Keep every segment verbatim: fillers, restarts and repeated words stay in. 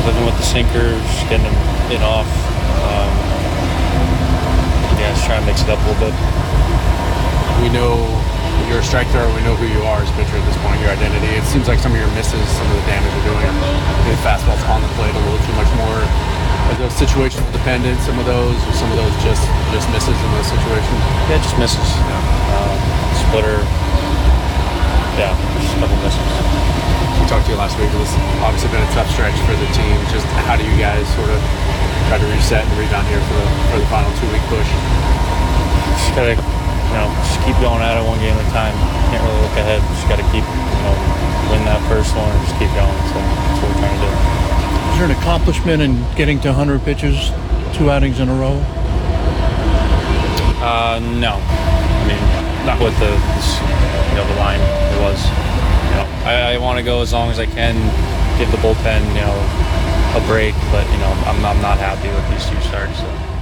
living with the sinker, just getting it off. Um, yeah, just trying to mix it up a little bit. We know you're a strike thrower. We know who you are as a pitcher at this point, your identity. It seems like some of your misses, some of the damage you're doing, the fastball's on the plate a little too much more. Are those situational dependent, some of those, or some of those just, just misses in those situations? Yeah, just misses. Yeah. Um, splitter. Yeah, just a couple misses. We talked to you last week. It was obviously been a tough stretch for the team. Just how do you guys sort of try to reset and rebound here for the for the final two-week push? Just gotta, you know, just keep going at it one game at a time. Can't really look ahead. Just gotta keep, you know, win that first one and just keep going. So that's what we're trying to do. Is there an accomplishment in getting to one hundred pitches, two outings in a row? Uh, no. I mean, not with the, this, you know, the line it was. You know, I, I want to go as long as I can, give the bullpen, you know, a break, but, you know, I'm, I'm not happy with these two starts.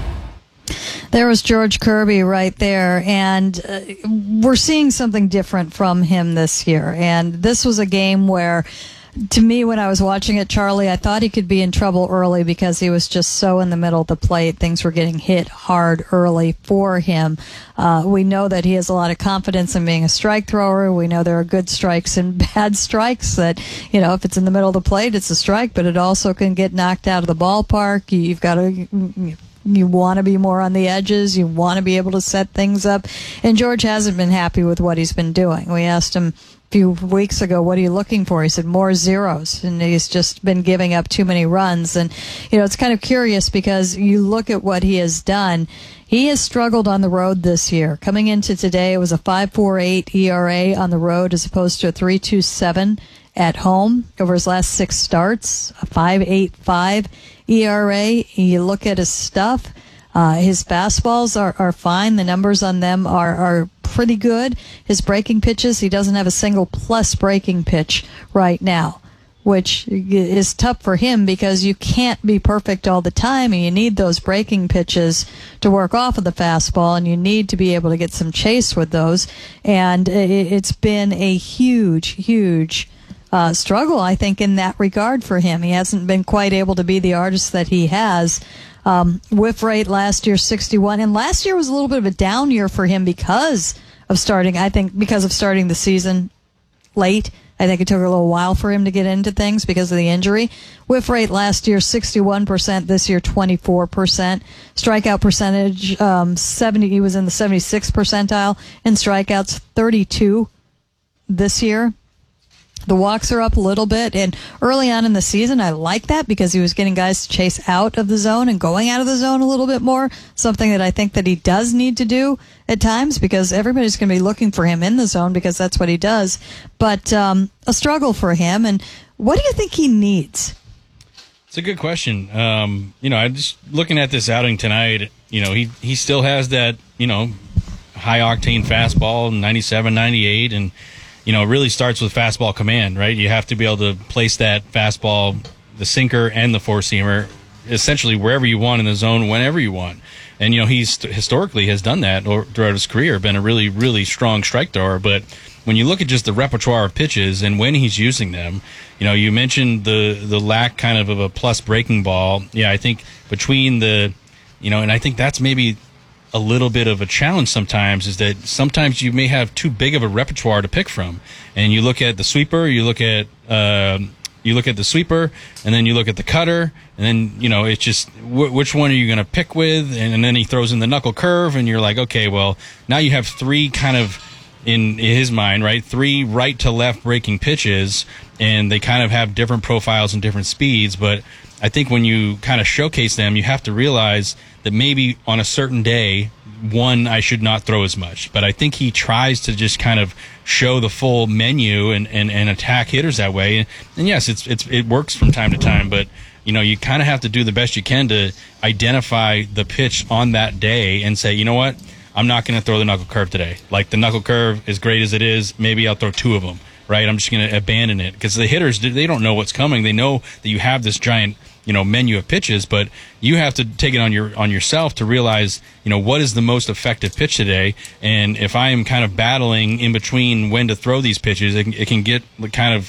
So. There was George Kirby right there, and uh, we're seeing something different from him this year. And this was a game where, to me, when I was watching it, Charlie, I thought he could be in trouble early because he was just so in the middle of the plate. Things were getting hit hard early for him. Uh, we know that he has a lot of confidence in being a strike thrower. We know there are good strikes and bad strikes that, you know, if it's in the middle of the plate, it's a strike, but it also can get knocked out of the ballpark. You've got to... You want to be more on the edges. You want to be able to set things up. And George hasn't been happy with what he's been doing. We asked him a few weeks ago, what are you looking for? He said, more zeros. And he's just been giving up too many runs. And, you know, it's kind of curious because you look at what he has done. He has struggled on the road this year. Coming into today, it was a five point four eight E R A on the road as opposed to a three point two seven at home over his last six starts, a five point eight five E R A. You look at his stuff, uh, his fastballs are, are fine. The numbers on them are, are pretty good. His breaking pitches, he doesn't have a single plus breaking pitch right now, which is tough for him because you can't be perfect all the time, and you need those breaking pitches to work off of the fastball, and you need to be able to get some chase with those. And it's been a huge, huge Uh, struggle, I think, in that regard for him. He hasn't been quite able to be the artist that he has. Um, whiff rate last year, sixty-one. And last year was a little bit of a down year for him because of starting, I think, because of starting the season late. I think it took a little while for him to get into things because of the injury. Whiff rate last year, sixty-one percent. This year, twenty-four percent. Strikeout percentage, um, seventy. He was in the seventy-sixth percentile. In strikeouts, thirty-two this year. The walks are up a little bit, and early on in the season, I like that because he was getting guys to chase out of the zone and going out of the zone a little bit more, something that I think that he does need to do at times because everybody's going to be looking for him in the zone because that's what he does. But um, a struggle for him, and what do you think he needs? It's a good question. Um, you know, I'm just looking at this outing tonight, you know, he, he still has that, you know, high-octane fastball, ninety-seven, ninety-eight, and you know, it really starts with fastball command, right? You have to be able to place that fastball, the sinker and the four-seamer, essentially wherever you want in the zone, whenever you want. And, you know, he's historically has done that throughout his career, been a really, really strong strike thrower. But when you look at just the repertoire of pitches and when he's using them, you know, you mentioned the, the lack kind of of a plus breaking ball. Yeah, I think between the, you know, and I think that's maybe a little bit of a challenge sometimes is that sometimes you may have too big of a repertoire to pick from. And you look at the sweeper, you look at uh, you look at the sweeper, and then you look at the cutter, and then, you know, it's just w- which one are you going to pick with? And, and then he throws in the knuckle curve, and you're like, okay, well, now you have three kind of, in his mind, right, three right to left breaking pitches, and they kind of have different profiles and different speeds. But I think when you kind of showcase them, you have to realize that maybe on a certain day, one, I should not throw as much. But I think he tries to just kind of show the full menu and, and, and attack hitters that way. And, and yes, it's it's it works from time to time, but you know, you kind of have to do the best you can to identify the pitch on that day and say, you know what, I'm not going to throw the knuckle curve today. Like, the knuckle curve, as great as it is, maybe I'll throw two of them, right? I'm just going to abandon it because the hitters, they don't know what's coming. They know that you have this giant, you know, menu of pitches, but you have to take it on your on yourself to realize, you know, what is the most effective pitch today. And if I am kind of battling in between when to throw these pitches, it can, it can get kind of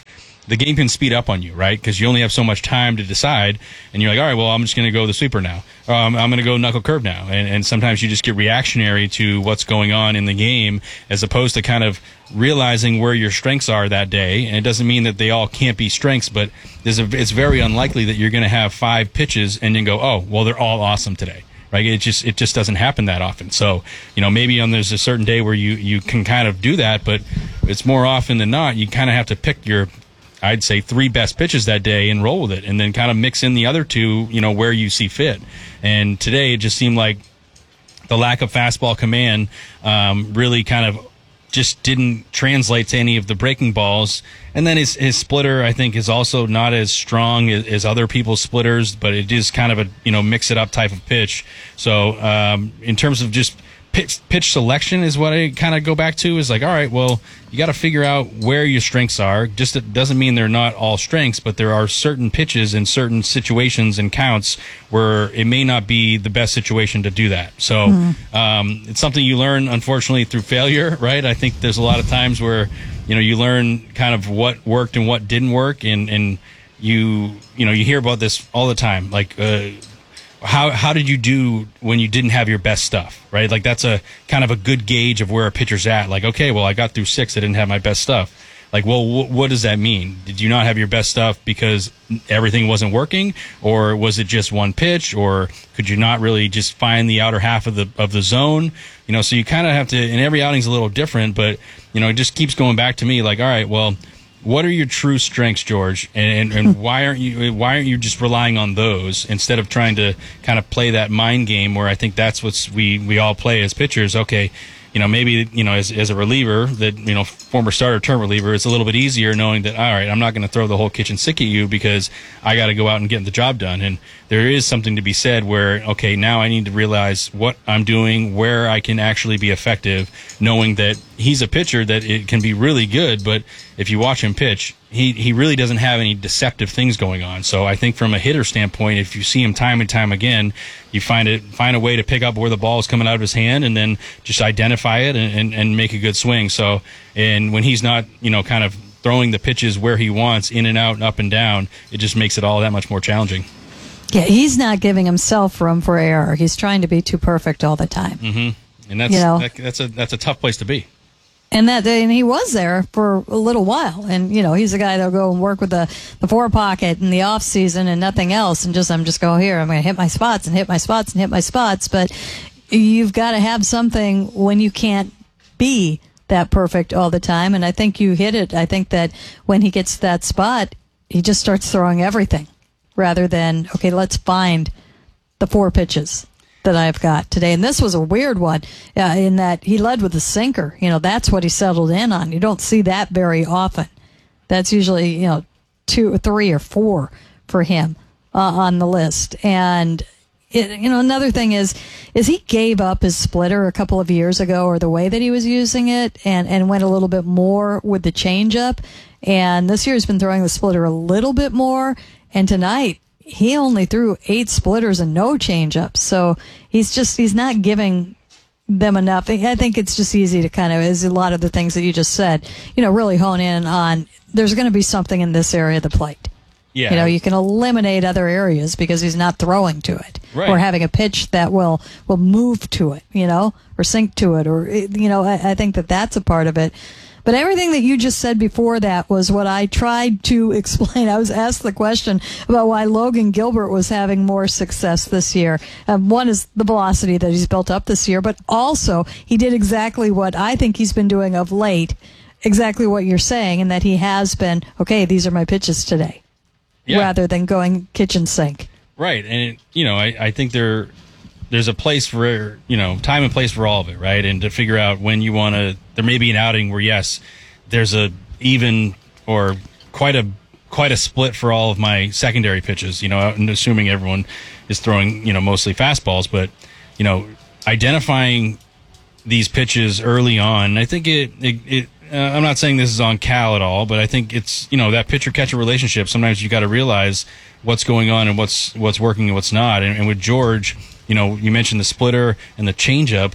the game can speed up on you, right? Because you only have so much time to decide, and you're like, all right, well, I'm just going to go the sweeper now. Or um, I'm going to go knuckle curve now. And, and sometimes you just get reactionary to what's going on in the game as opposed to kind of realizing where your strengths are that day. And it doesn't mean that they all can't be strengths, but there's a, it's very unlikely that you're going to have five pitches and then go, oh, well, they're all awesome today. Right, it just it just doesn't happen that often. So, you know, maybe on there's a certain day where you, you can kind of do that, but it's more often than not you kind of have to pick your, I'd say, three best pitches that day and roll with it, and then kind of mix in the other two, you know, where you see fit. And today it just seemed like the lack of fastball command um, really kind of just didn't translate to any of the breaking balls. And then his, his splitter, I think, is also not as strong as, as other people's splitters, but it is kind of a, you know, mix it up type of pitch. So um, in terms of just pitch, pitch selection is what I kind of go back to is like, all right, well, you got to figure out where your strengths are. Just it doesn't mean they're not all strengths, but there are certain pitches in certain situations and counts where it may not be the best situation to do that. So mm-hmm. um, it's something you learn, unfortunately, through failure, right? I think there's a lot of times where, you know, you learn kind of what worked and what didn't work, and, and you, you know, you hear about this all the time, like, uh, How how did you do when you didn't have your best stuff, right? Like that's a kind of a good gauge of where a pitcher's at. Like, okay, well, I got through six, I didn't have my best stuff. Like, well, wh- what does that mean? Did you not have your best stuff because everything wasn't working, or was it just one pitch, or could you not really just find the outer half of the of the zone? You know, so you kind of have to. And every outing's a little different, but you know, it just keeps going back to me. Like, all right, well, what are your true strengths, George, and, and, and why aren't you why aren't you just relying on those instead of trying to kind of play that mind game where I think that's what we, we all play as pitchers? Okay, you know, maybe, you know, as as a reliever, that, you know, former starter, term reliever, it's a little bit easier knowing that, all right, I'm not going to throw the whole kitchen sink at you because I got to go out and get the job done. And there is something to be said where, okay, now I need to realize what I'm doing, where I can actually be effective, knowing that he's a pitcher that it can be really good, but if you watch him pitch, he, he really doesn't have any deceptive things going on. So I think from a hitter standpoint, if you see him time and time again, you find it find a way to pick up where the ball is coming out of his hand and then just identify it and, and, and make a good swing. So, and when he's not, you know, kind of throwing the pitches where he wants, in and out and up and down, it just makes it all that much more challenging. Yeah, he's not giving himself room for error. He's trying to be too perfect all the time. Mm-hmm. And that's you know? that, that's a that's a tough place to be. And that, and he was there for a little while. And, you know, he's a guy that'll go and work with the, the four pocket in the off season and nothing else. And just, I'm just going here, I'm going to hit my spots and hit my spots and hit my spots. But you've got to have something when you can't be that perfect all the time. And I think you hit it. I think that when he gets that spot, he just starts throwing everything rather than, okay, let's find the four pitches that I've got today. And this was a weird one uh, in that he led with a sinker. You know, that's what he settled in on. You don't see that very often. That's usually, you know, two or three or four for him uh, on the list. And, it, you know, another thing is, is he gave up his splitter a couple of years ago, or the way that he was using it, and, and went a little bit more with the changeup. And this year he's been throwing the splitter a little bit more. And tonight, he only threw eight splitters and no changeups. So he's just, he's not giving them enough. I think it's just easy to kind of, as a lot of the things that you just said, you know, really hone in on, there's going to be something in this area of the plate. Yeah. You know, you can eliminate other areas because he's not throwing to it. Right. Or having a pitch that will, will move to it, you know, or sink to it. Or, you know, I, I think that that's a part of it. But everything that you just said before that was what I tried to explain. I was asked the question about why Logan Gilbert was having more success this year. Um, one is the velocity that he's built up this year, but also he did exactly what I think he's been doing of late, exactly what you're saying, and that he has been, okay, these are my pitches today, yeah. rather than going kitchen sink. Right. And, it, you know, I, I think there there's a place for, you know, time and place for all of it, right? And to figure out when you want to, there may be an outing where, yes, there's a even or quite a quite a split for all of my secondary pitches, you know, and assuming everyone is throwing, you know, mostly fastballs, but, you know, identifying these pitches early on, I think it, it, it uh, I'm not saying this is on Cal at all, but I think it's, you know, that pitcher-catcher relationship, sometimes you got to realize what's going on and what's what's working and what's not. And, and with George, you know, you mentioned the splitter and the changeup.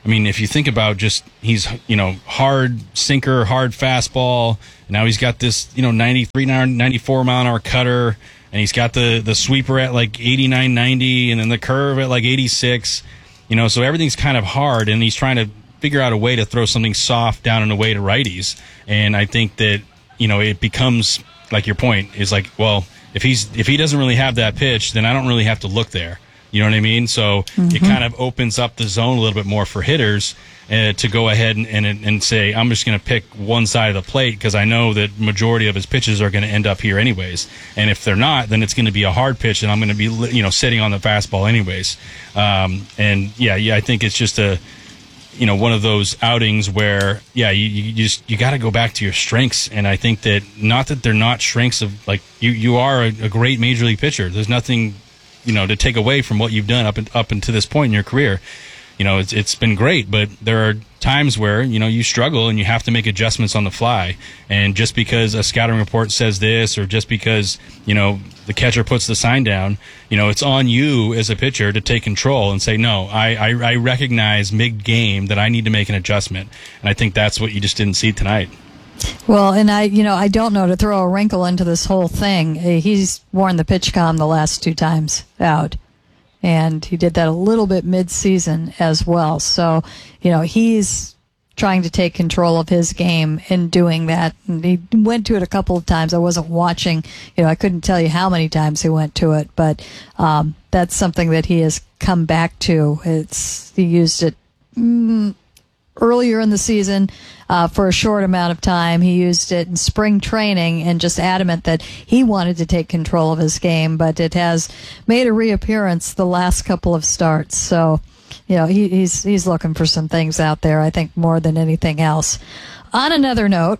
I mean, if you think about just he's, you know, hard sinker, hard fastball. Now he's got this, you know, ninety-three, ninety-four mile an hour cutter, and he's got the, the sweeper at like eighty-nine, ninety, and then the curve at like eighty-six. You know, so everything's kind of hard, and he's trying to figure out a way to throw something soft down and away to righties. And I think that, you know, it becomes, like your point, is like, well, if he's if he doesn't really have that pitch, then I don't really have to look there. You know what I mean? So mm-hmm. it kind of opens up the zone a little bit more for hitters uh, to go ahead and, and and say, I'm just going to pick one side of the plate because I know that majority of his pitches are going to end up here anyways. And if they're not, then it's going to be a hard pitch, and I'm going to be, you know, sitting on the fastball anyways. Um, and yeah, yeah, I think it's just a, you know, one of those outings where, yeah, you, you just you got to go back to your strengths. And I think that not that they're not strengths of, like, you you are a, a great major league pitcher. There's nothing, you know, to take away from what you've done up and, up until this point in your career. You know, it's it's been great, but there are times where, you know, you struggle and you have to make adjustments on the fly. And just because a scouting report says this, or just because, you know, the catcher puts the sign down, you know, it's on you as a pitcher to take control and say, no, I, I, I recognize mid-game that I need to make an adjustment. And I think that's what you just didn't see tonight. Well, and I, you know, I don't know, to throw a wrinkle into this whole thing, he's worn the pitch comm the last two times out. And he did that a little bit mid-season as well. So, you know, he's trying to take control of his game in doing that. And he went to it a couple of times. I wasn't watching. You know, I couldn't tell you how many times he went to it. But um, that's something that he has come back to. It's he used it mm, earlier in the season uh, for a short amount of time. He used it in spring training and just adamant that he wanted to take control of his game, but it has made a reappearance the last couple of starts. So, you know, he, he's he's looking for some things out there, I think, more than anything else. On another note,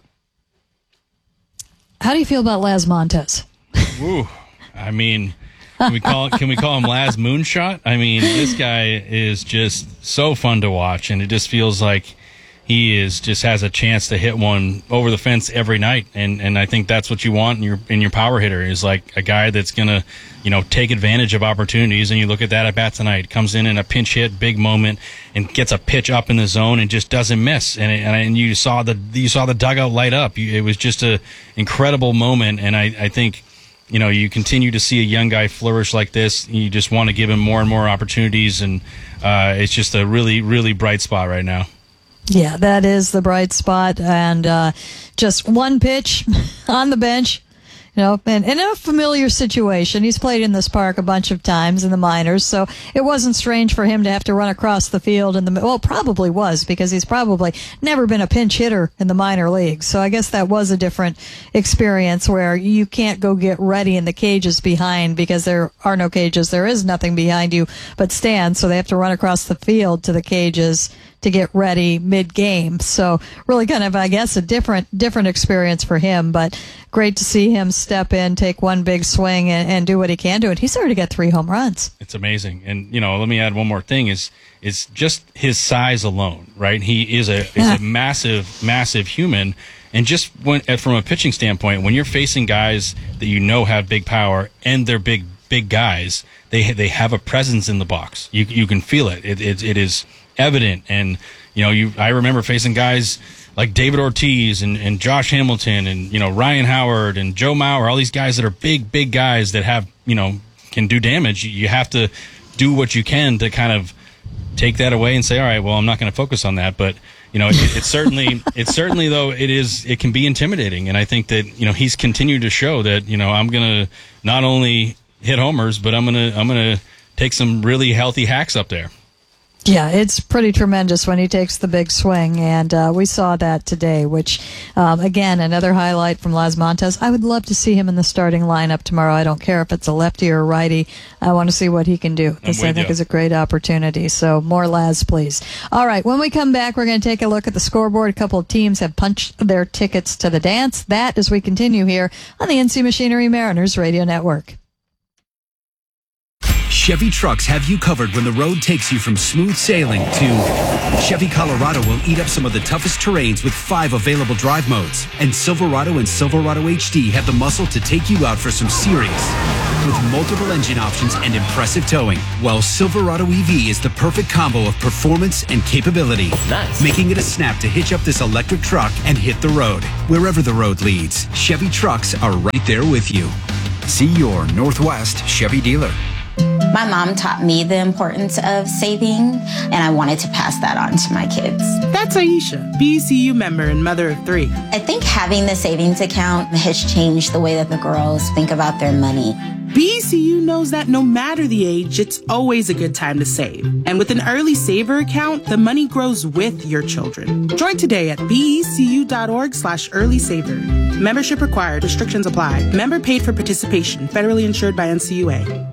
how do you feel about Laz Montes? Woo. I mean, can we call can we call him Laz Moonshot? I mean, this guy is just so fun to watch, and it just feels like he is just has a chance to hit one over the fence every night. And, and I think that's what you want in your in your power hitter, is like a guy that's gonna, you know, take advantage of opportunities. And you look at that at bat tonight, comes in in a pinch hit, big moment, and gets a pitch up in the zone and just doesn't miss. And it, and you saw the you saw the dugout light up. You, it was just a incredible moment. And I, I think, you know, you continue to see a young guy flourish like this. You just want to give him more and more opportunities, and uh, it's just a really, really bright spot right now. Yeah, that is the bright spot, and uh, just one pitch on the bench, you know, and in a familiar situation. He's played in this park a bunch of times in the minors, so it wasn't strange for him to have to run across the field in the, well, probably was, because he's probably never been a pinch hitter in the minor leagues. So I guess that was a different experience where you can't go get ready in the cages behind, because there are no cages. There is nothing behind you but stands, so they have to run across the field to the cages to get ready mid-game. So really kind of, I guess, a different different experience for him, but great to see him step in, take one big swing, and, and do what he can do. And he's already got three home runs. It's amazing. And, you know, let me add one more thing, is is just his size alone, right? He is a, is yeah. a massive, massive human. And just when, from a pitching standpoint, when you're facing guys that you know have big power and they're big, big guys, they they have a presence in the box. You you can feel it. It it, it is evident. And, you know, you I remember facing guys like David Ortiz and, and Josh Hamilton and, you know, Ryan Howard and Joe Mauer, all these guys that are big, big guys that have, you know, can do damage. You have to do what you can to kind of take that away and say, all right, well, I'm not going to focus on that. But, you know, it, it's certainly, it's certainly, though, it is, it can be intimidating. And I think that, you know, he's continued to show that, you know, I'm going to not only hit homers, but I'm going to, I'm going to take some really healthy hacks up there. Yeah, it's pretty tremendous when he takes the big swing, and uh, we saw that today, which, um, again, another highlight from Laz Montes. I would love to see him in the starting lineup tomorrow. I don't care if it's a lefty or a righty. I want to see what he can do. This, I think, you. is a great opportunity. So more Laz, please. All right, when we come back, we're going to take a look at the scoreboard. A couple of teams have punched their tickets to the dance. That as we continue here on the N C Machinery Mariners Radio Network. Chevy trucks have you covered when the road takes you from smooth sailing to Chevy Colorado will eat up some of the toughest terrains with five available drive modes. And Silverado and Silverado H D have the muscle to take you out for some serious with multiple engine options and impressive towing. While Silverado E V is the perfect combo of performance and capability. Nice. Making it a snap to hitch up this electric truck and hit the road. Wherever the road leads, Chevy trucks are right there with you. See your Northwest Chevy dealer. My mom taught me the importance of saving, and I wanted to pass that on to my kids. That's Aisha, B E C U member and mother of three. I think having the savings account has changed the way that the girls think about their money. B E C U knows that no matter the age, it's always a good time to save. And with an early saver account, the money grows with your children. Join today at becu.org slash early saver. Membership required. Restrictions apply. Member paid for participation. Federally insured by N C U A.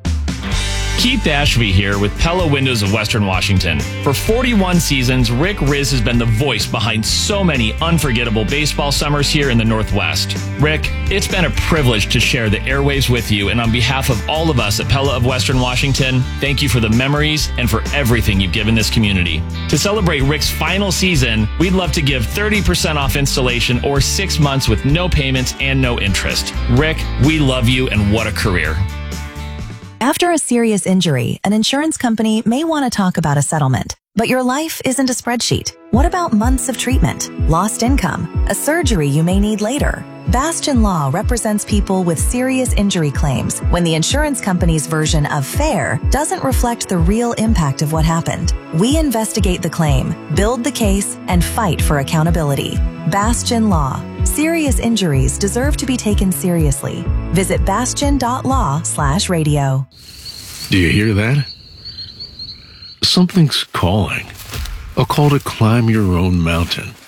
Keith Ashby here with Pella Windows of Western Washington. For forty-one seasons, Rick Riz has been the voice behind so many unforgettable baseball summers here in the Northwest. Rick, it's been a privilege to share the airwaves with you, and on behalf of all of us at Pella of Western Washington, thank you for the memories and for everything you've given this community. To celebrate Rick's final season, we'd love to give thirty percent off installation or six months with no payments and no interest. Rick, we love you, and what a career. After a serious injury, an insurance company may want to talk about a settlement. But your life isn't a spreadsheet. What about months of treatment, lost income, a surgery you may need later? Bastion Law represents people with serious injury claims when the insurance company's version of fair doesn't reflect the real impact of what happened. We investigate the claim, build the case, and fight for accountability. Bastion Law. Serious injuries deserve to be taken seriously. Visit bastion.law slash radio. Do you hear that? Something's calling. A call to climb your own mountain.